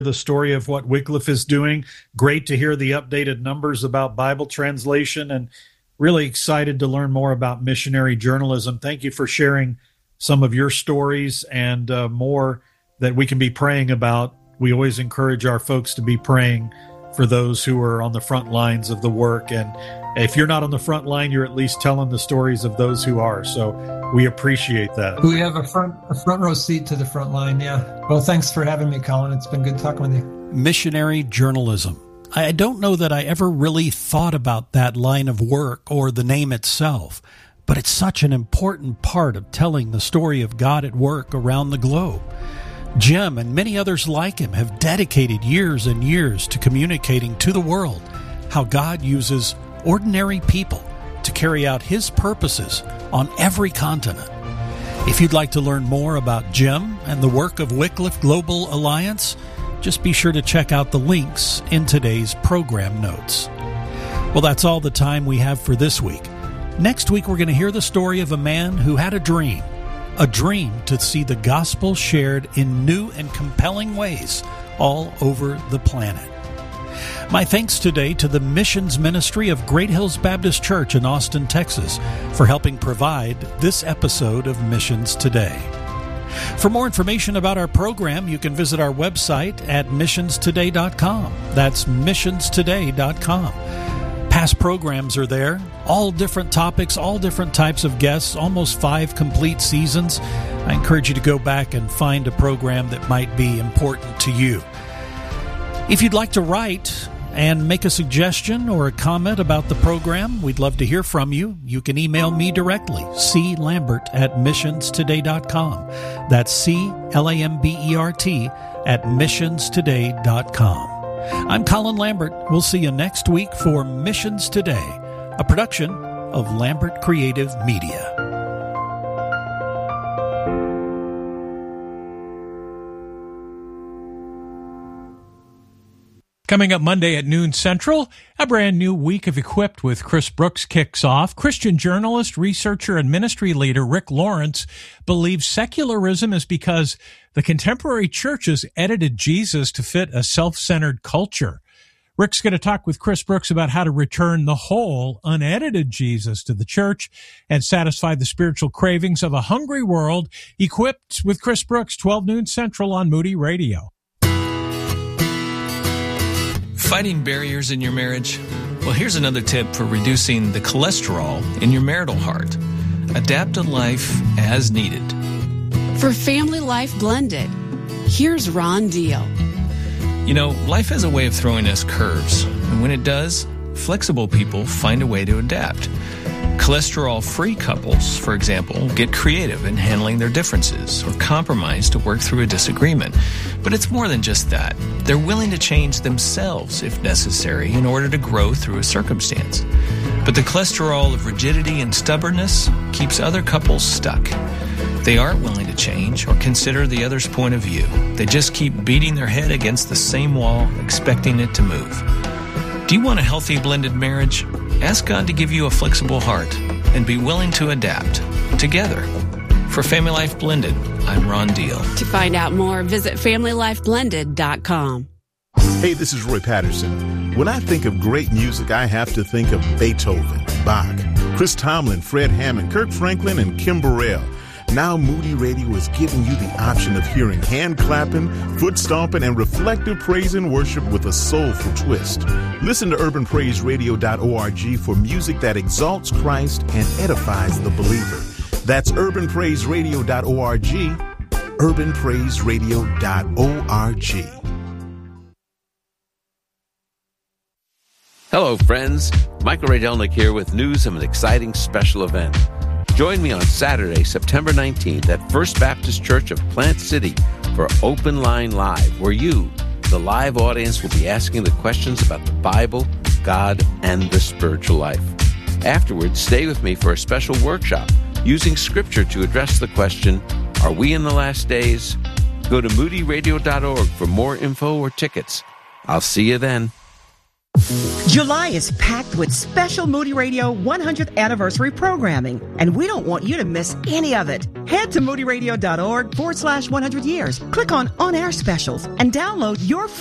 the story of what Wycliffe is doing. Great to hear the updated numbers about Bible translation, and really excited to learn more about missionary journalism. Thank you for sharing some of your stories and more that we can be praying about. We always encourage our folks to be praying for those who are on the front lines of the work. And if you're not on the front line, you're at least telling the stories of those who are. So we appreciate that. We have a front row seat to the front line, yeah. Well, thanks for having me, Colin. It's been good talking with you. Missionary journalism. I don't know that I ever really thought about that line of work or the name itself, but it's such an important part of telling the story of God at work around the globe. Jim and many others like him have dedicated years and years to communicating to the world how God uses ordinary people to carry out His purposes on every continent. If you'd like to learn more about Jim and the work of Wycliffe Global Alliance, just be sure to check out the links in today's program notes. Well, that's all the time we have for this week. Next week, we're going to hear the story of a man who had a dream to see the gospel shared in new and compelling ways all over the planet. My thanks today to the missions ministry of Great Hills Baptist Church in Austin, Texas, for helping provide this episode of Missions Today. For more information about our program, you can visit our website at missionstoday.com. That's missionstoday.com. Past programs are there, all different topics, all different types of guests, almost 5 complete seasons. I encourage you to go back and find a program that might be important to you. If you'd like to write and make a suggestion or a comment about the program, we'd love to hear from you. You can email me directly, clambert@missionstoday.com. That's CLAMBERT@missionstoday.com. I'm Colin Lambert. We'll see you next week for Missions Today, a production of Lambert Creative Media. Coming up Monday at noon Central, a brand new week of Equipped with Chris Brooks kicks off. Christian journalist, researcher, and ministry leader Rick Lawrence believes secularism is because the contemporary church has edited Jesus to fit a self-centered culture. Rick's going to talk with Chris Brooks about how to return the whole, unedited Jesus to the church and satisfy the spiritual cravings of a hungry world. Equipped with Chris Brooks, 12 noon Central on Moody Radio. Fighting barriers in your marriage? Well, here's another tip for reducing the cholesterol in your marital heart. Adapt to life as needed. For Family Life Blended, here's Ron Deal. You know, life has a way of throwing us curves, and when it does, flexible people find a way to adapt. Cholesterol-free couples, for example, get creative in handling their differences or compromise to work through a disagreement. But it's more than just that. They're willing to change themselves if necessary in order to grow through a circumstance. But the cholesterol of rigidity and stubbornness keeps other couples stuck. They aren't willing to change or consider the other's point of view. They just keep beating their head against the same wall, expecting it to move. Do you want a healthy blended marriage? Ask God to give you a flexible heart and be willing to adapt together. For Family Life Blended, I'm Ron Deal. To find out more, visit FamilyLifeBlended.com. Hey, this is Roy Patterson. When I think of great music, I have to think of Beethoven, Bach, Chris Tomlin, Fred Hammond, Kirk Franklin, and Kim Burrell. Now Moody Radio is giving you the option of hearing hand clapping, foot stomping, and reflective praise and worship with a soulful twist. Listen to urbanpraiseradio.org for music that exalts Christ and edifies the believer. That's urbanpraiseradio.org, urbanpraiseradio.org. Hello, friends. Michael Ray Delnick here with news of an exciting special event. Join me on Saturday, September 19th at First Baptist Church of Plant City for Open Line Live, where you, the live audience, will be asking the questions about the Bible, God, and the spiritual life. Afterwards, stay with me for a special workshop using Scripture to address the question, are we in the last days? Go to moodyradio.org for more info or tickets. I'll see you then. July is packed with special Moody Radio 100th anniversary programming, and we don't want you to miss any of it. Head to moodyradio.org/100 years. Click on air specials and download your